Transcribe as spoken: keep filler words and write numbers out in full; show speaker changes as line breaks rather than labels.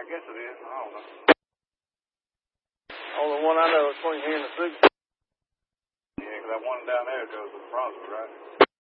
I guess it is. I don't know.
Only one I know is between here and the super.
Yeah, because that one down there goes to Brunswick, right?